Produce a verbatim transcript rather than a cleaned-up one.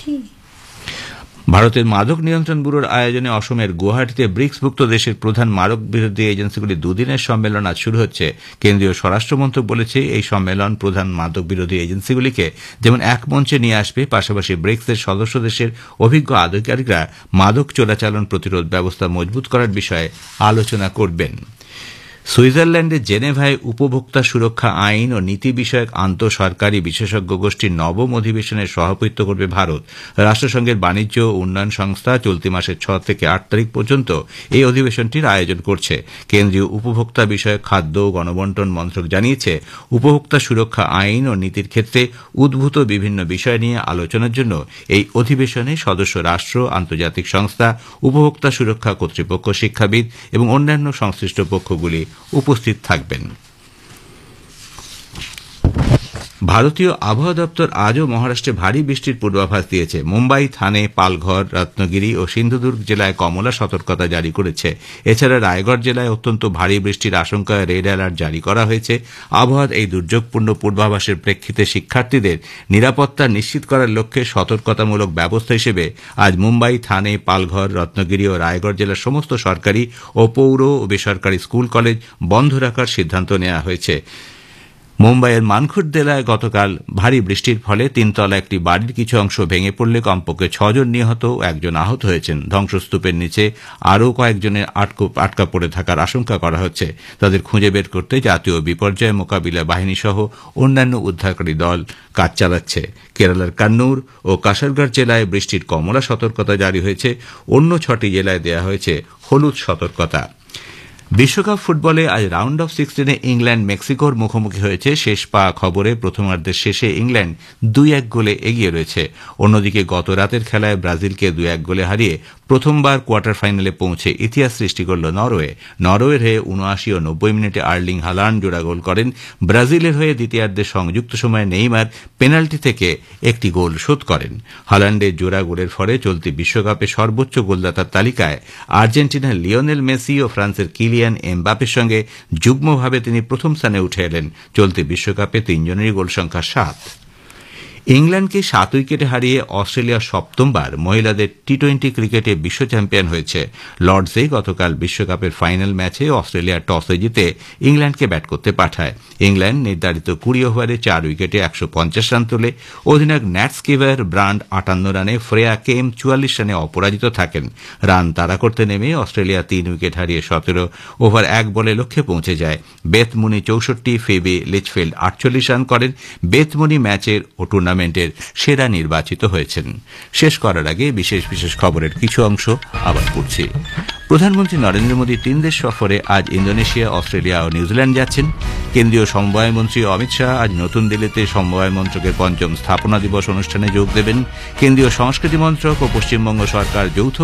ভারতের মাদক নিয়ন্ত্রণ ব্যুরোর আয়োজনে অসমের গুয়াহাটিতে ব্রিক্সভুক্ত দেশের প্রধান মাদক বিরোধী এজেন্সিগুলির দুদিনের সম্মেলন আজ শুরু হচ্ছে। কেন্দ্রীয় স্বরাষ্ট্র মন্ত্রক বলেছে, এই সম্মেলন প্রধান মাদক বিরোধী এজেন্সিগুলিকে যেমন এক মঞ্চে নিয়ে আসবে, পাশাপাশি ব্রিক্সের সদস্য দেশের অভিজ্ঞ আধিকারিকরা মাদক চোরাচালান প্রতিরোধ ব্যবস্থা মজবুত করার বিষয়ে আলোচনা করবেন। সুইজারল্যান্ডের জেনেভায় উপভোক্তা সুরক্ষা আইন ও নীতি বিষয়ক আন্তঃসরকারি বিশেষজ্ঞ গোষ্ঠীর নবম অধিবেশনের সভাপতিত্ব করবে ভারত। রাষ্ট্রসংঘের বাণিজ্য ও উন্নয়ন সংস্থা চলতি মাসের ছয় থেকে আট তারিখ পর্যন্ত এই অধিবেশনটির আয়োজন করছে। কেন্দ্রীয় উপভোক্তা বিষয়ক খাদ্য ও গণবণ্টন মন্ত্রক জানিয়েছে, উপভোক্তা সুরক্ষা আইন ও নীতির ক্ষেত্রে উদ্ভূত বিভিন্ন বিষয় নিয়ে আলোচনার জন্য এই অধিবেশনে সদস্য রাষ্ট্র, আন্তর্জাতিক সংস্থা, উপভোক্তা সুরক্ষা কর্তৃপক্ষ, শিক্ষাবিদ এবং অন্যান্য সংশ্লিষ্ট পক্ষগুলি উপস্থিত থাকবেন। ভারতীয় আবহাওয়া দপ্তর আজও মহারাষ্ট্রে ভারী বৃষ্টির পূর্বাভাস দিয়েছে। মুম্বাই, থানে, পালঘর, রত্নগিরি ও সিন্ধুদুর্গ জেলায় কমলা সতর্কতা জারি করেছে। এছাড়া রায়গড় জেলায় অত্যন্ত ভারী বৃষ্টির আশঙ্কায় রেড অ্যালার্ট জারি করা হয়েছে। আবহাওয়ার এই দুর্যোগপূর্ণ পূর্বাভাসের প্রেক্ষিতে শিক্ষার্থীদের নিরাপত্তা নিশ্চিত করার লক্ষ্যে সতর্কতামূলক ব্যবস্থা হিসেবে আজ মুম্বাই, থানে, পালঘর, রত্নগিরি ও রায়গড় জেলার সমস্ত সরকারি ও পৌর ও বেসরকারি স্কুল কলেজ বন্ধ রাখার সিদ্ধান্ত নেওয়া হয়েছে। মুম্বাইয়ের মানখুর্দ জেলায় গতকাল ভারী বৃষ্টির ফলে তিনতলা একটি বাড়ির কিছু অংশ ভেঙে পড়লে কমপক্ষে ছজন নিহত ও একজন আহত হয়েছেন। ধ্বংসস্তূপের নিচে আরও কয়েকজনের আটকা পড়ে থাকার আশঙ্কা করা হচ্ছে। তাদের খুঁজে বের করতে জাতীয় বিপর্যয় মোকাবিলা বাহিনী সহ অন্যান্য উদ্ধারকারী দল কাজ চালাচ্ছে। কেরালার কান্নুর ও কাসারগড় জেলায় বৃষ্টির কমলা সতর্কতা জারি হয়েছে। অন্য ছটি জেলায় দেওয়া হয়েছে হলুদ সতর্কতা। বিশ্বকাপ ফুটবলে আজ রাউন্ড অফ সিক্সটিনে ইংল্যান্ড মেক্সিকোর মুখোমুখি হয়েছে। শেষ পাওয়া খবরে প্রথমার্ধের শেষে ইংল্যান্ড দুই এক গোলে এগিয়ে রয়েছে। অন্যদিকে গত রাতের খেলায় ব্রাজিলকে দুই এক গোলে হারিয়ে প্রথমবার কোয়ার্টার ফাইনালে পৌঁছে ইতিহাস সৃষ্টি করল নরওয়ে। নরওয়ের হয়ে উনআশি ও নব্বই মিনিটে আর্লিং হালান্ড জোড়া গোল করেন। ব্রাজিলের হয়ে দ্বিতীয়ার্ধে সংযুক্ত সময়ে নেইমার পেনাল্টি থেকে একটি গোল শোধ করেন। হালান্ডের জোড়া গোলের ফলে চলতি বিশ্বকাপে সর্বোচ্চ গোলদাতার তালিকায় আর্জেন্টিনার লিওনেল মেসি ও ফ্রান্সের কিলিয়ান এমবাপের সঙ্গে যুগ্মভাবে তিনি প্রথম স্থানে উঠে এলেন। চলতি বিশ্বকাপে তিনজনেরই গোল সংখ্যা সাত। ইংল্যান্ডকে সাত উইকেটে হারিয়ে অস্ট্রেলিয়া সপ্তমবার মহিলাদের টি টোয়েন্টি ক্রিকেটে বিশ্ব চ্যাম্পিয়ন হয়েছে। লর্ডসে গতকাল বিশ্বকাপের ফাইনাল ম্যাচে অস্ট্রেলিয়া টসে জিতে ইংল্যান্ডকে ব্যাট করতে পাঠায়। ইংল্যান্ড নির্ধারিত কুড়ি ওভারে চার উইকেটে একশো পঞ্চাশ রান তোলে। অধিনায়ক ন্যাট স্কিভার ব্রান্ড আটান্ন রানে, ফ্রেয়া কেম চুয়াল্লিশ রানে অপরাজিত থাকেন। রান তাড়া করতে নেমে অস্ট্রেলিয়া তিন উইকেট হারিয়ে সতেরো ওভার এক বলে লক্ষ্যে পৌঁছে যায়। বেথ মুনি চৌষট্টি, ফেবি লিচফিল্ড আটচল্লিশ রান করেন। বেথ মুনি ম্যাচের ও টুর্নামেন্টের সেরা নির্বাচিত হয়েছেন। শেষ করার আগে বিশেষ বিশেষ খবরের কিছু অংশ আবার পড়ছি। প্রধানমন্ত্রী নরেন্দ্র মোদী তিন দেশ সফরে আজ ইন্দোনেশিয়া, অস্ট্রেলিয়া ও নিউজিল্যান্ড যাচ্ছেন। কেন্দ্রীয় সমবায় মন্ত্রী অমিত শাহ আজ নতুন দিল্লিতে সমবায় মন্ত্রকের পঞ্চম স্থাপনা দিবস অনুষ্ঠানে যোগ দেবেন। কেন্দ্রীয় সংস্কৃতি মন্ত্রক ও পশ্চিমবঙ্গ সরকার যৌথ